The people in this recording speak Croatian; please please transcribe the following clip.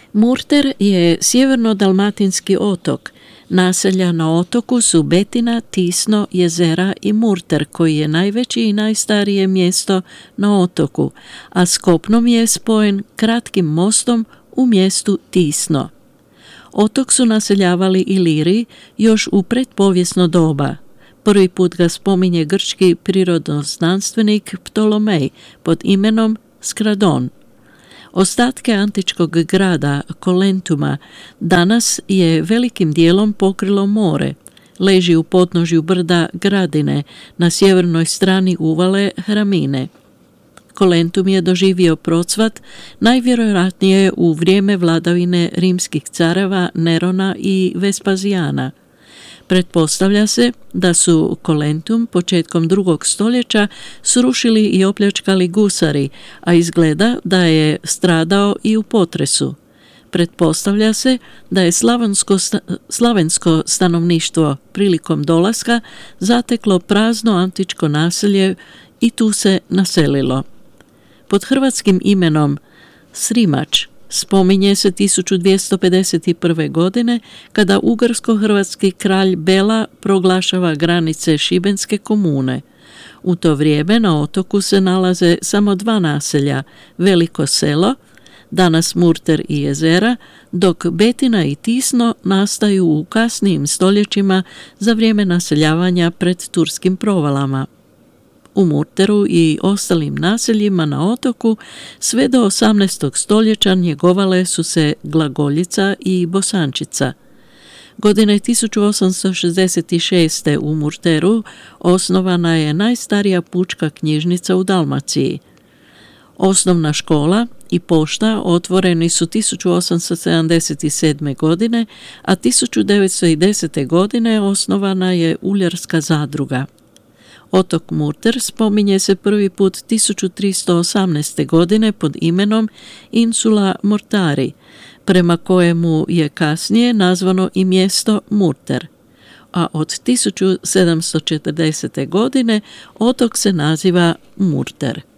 Murter je sjeverno-dalmatinski otok. Naselja na otoku su Betina, Tisno, Jezera i Murter, koji je najveći i najstarije mjesto na otoku, a s kopnom je spojen kratkim mostom u mjestu Tisno. Otok su naseljavali Iliri još u predpovijesno doba. Prvi put ga spominje grčki prirodnoznanstvenik Ptolomej pod imenom Skradon. Ostatke antičkog grada Kolentuma danas je velikim dijelom pokrilo more. Leži u podnožju brda Gradine na sjevernoj strani uvale Hramine. Kolentum je doživio procvat najvjerojatnije u vrijeme vladavine rimskih careva Nerona i Vespazijana. Pretpostavlja se da su Kolentum početkom 2. stoljeća srušili i opljačkali gusari, a izgleda da je stradao i u potresu. Pretpostavlja se da je slavensko stanovništvo prilikom dolaska zateklo prazno antičko naselje i tu se naselilo. Pod hrvatskim imenom Srimač spominje se 1251. godine kada ugarsko-hrvatski kralj Bela proglašava granice Šibenske komune. U to vrijeme na otoku se nalaze samo 2 naselja, Veliko selo, danas Murter i Jezera, dok Betina i Tisno nastaju u kasnijim stoljećima za vrijeme naseljavanja pred turskim provalama. U Murteru i ostalim naseljima na otoku sve do 18. stoljeća njegovale su se glagoljica i bosančica. Godine 1866. u Murteru osnovana je najstarija pučka knjižnica u Dalmaciji. Osnovna škola i pošta otvoreni su 1877. godine, a 1910. godine osnovana je uljarska zadruga. Otok Murter spominje se prvi put 1318. godine pod imenom Insula Mortari, prema kojemu je kasnije nazvano i mjesto Murter, a od 1740. godine otok se naziva Murter.